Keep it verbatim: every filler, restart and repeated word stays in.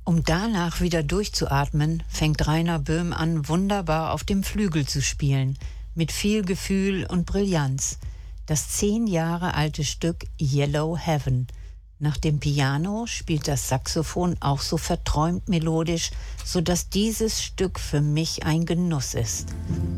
Um danach wieder durchzuatmen, fängt Rainer Böhm an, wunderbar auf dem Flügel zu spielen, mit viel Gefühl und Brillanz. Das zehn Jahre alte Stück Yellow Heaven. Nach dem Piano spielt das Saxophon auch so verträumt melodisch, sodass dieses Stück für mich ein Genuss ist.